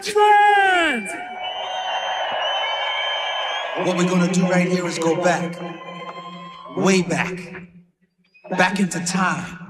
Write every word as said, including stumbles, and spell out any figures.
Deutschland! What we're gonna do right here is go back, way back, back into time.